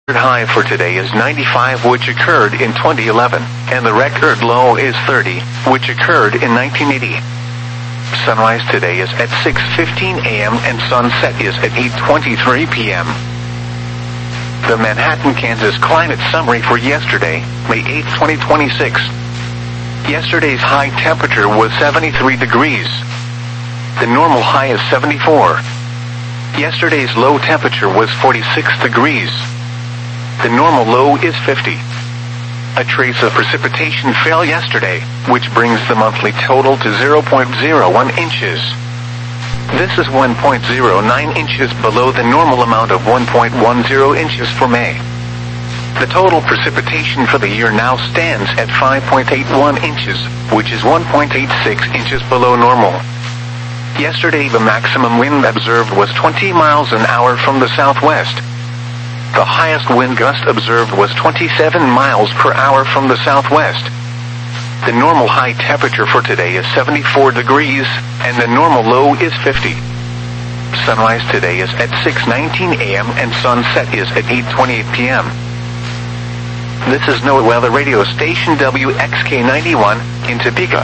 high for today is 95, which occurred in 2011, and the record low is 30, which occurred in 1980. Sunrise today is at 6:15 a.m. and sunset is at 8:23 p.m. The Manhattan, Kansas climate summary for yesterday, May 8, 2026. Yesterday's high temperature was 73 degrees. The normal high is 74. Yesterday's low temperature was 46 degrees. The normal low is 50. A trace of precipitation fell yesterday, which brings the monthly total to 0.01 inches. This is 1.09 inches below the normal amount of 1.10 inches for May. The total precipitation for the year now stands at 5.81 inches, which is 1.86 inches below normal. Yesterday the maximum wind observed was 20 miles an hour from the southwest. The highest wind gust observed was 27 miles per hour from the southwest. The normal high temperature for today is 74 degrees, and the normal low is 50. Sunrise today is at 6:19 a.m. and sunset is at 8:28 p.m. This is NOAA Weather Radio Station WXK91 in Topeka.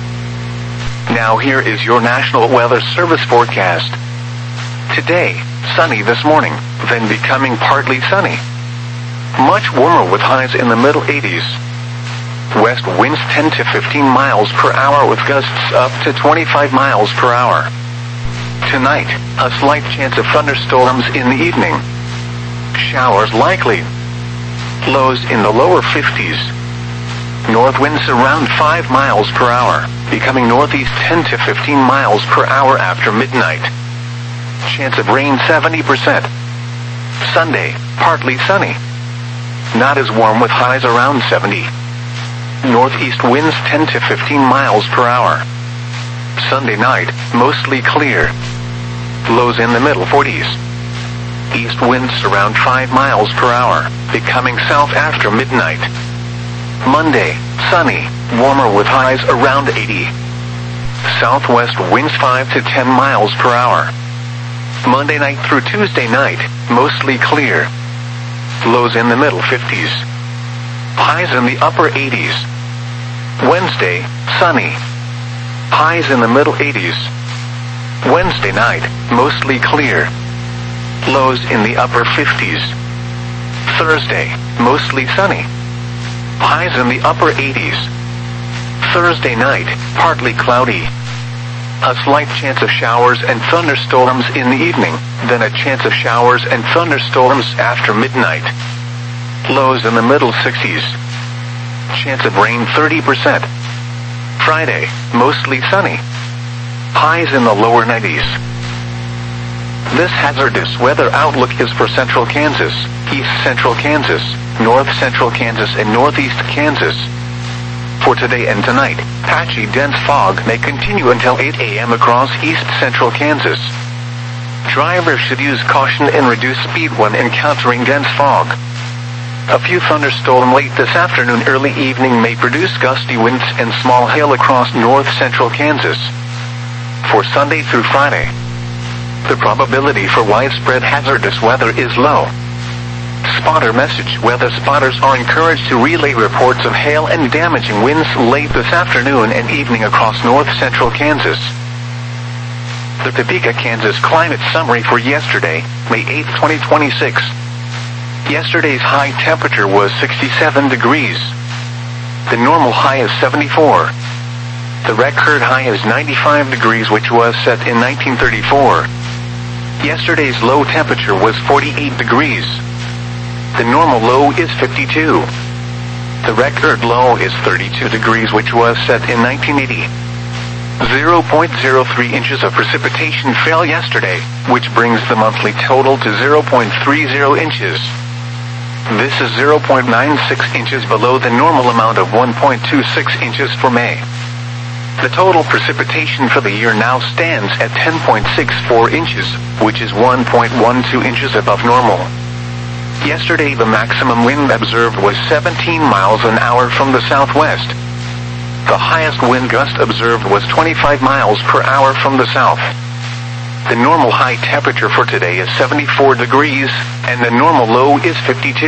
Now here is your National Weather Service forecast. Today, sunny this morning, then becoming partly sunny. Much warmer with highs in the middle 80s. West winds 10 to 15 miles per hour with gusts up to 25 miles per hour. Tonight, a slight chance of thunderstorms in the evening. Showers likely. Lows in the lower 50s. North winds around 5 miles per hour, becoming northeast 10 to 15 miles per hour after midnight. Chance of rain 70%. Sunday, partly sunny. Not as warm with highs around 70. Northeast winds 10 to 15 miles per hour. Sunday night, mostly clear. Lows in the middle 40s. East winds around 5 miles per hour, becoming south after midnight. Monday, sunny, warmer with highs around 80. Southwest winds 5 to 10 miles per hour. Monday night through Tuesday night, mostly clear. Lows in the middle 50s. Highs in the upper 80s. Wednesday, sunny. Highs in the middle 80s. Wednesday night, mostly clear. Lows in the upper 50s. Thursday, mostly sunny. Highs in the upper 80s. Thursday night, partly cloudy. A slight chance of showers and thunderstorms in the evening, then a chance of showers and thunderstorms after midnight. Lows in the middle 60s. Chance of rain 30%. Friday, mostly sunny. Highs in the lower 90s. This hazardous weather outlook is for central Kansas, east central Kansas, north central Kansas and northeast Kansas. For today and tonight, patchy dense fog may continue until 8 a.m. across east central Kansas. Drivers should use caution and reduce speed when encountering dense fog. A few thunderstorms late this afternoon, early evening may produce gusty winds and small hail across north central Kansas. For Sunday through Friday, the probability for widespread hazardous weather is low. Spotter message: weather spotters are encouraged to relay reports of hail and damaging winds late this afternoon and evening across north central Kansas. The Topeka, Kansas climate summary for yesterday, May 8, 2026. Yesterday's high temperature was 67 degrees. The normal high is 74. The record high is 95 degrees, which was set in 1934. Yesterday's low temperature was 48 degrees. The normal low is 52. The record low is 32 degrees, which was set in 1980. 0.03 inches of precipitation fell yesterday, which brings the monthly total to 0.30 inches. This is 0.96 inches below the normal amount of 1.26 inches for May. The total precipitation for the year now stands at 10.64 inches, which is 1.12 inches above normal. Yesterday the maximum wind observed was 17 miles an hour from the southwest. The highest wind gust observed was 25 miles per hour from the south. The normal high temperature for today is 74 degrees, and the normal low is 52.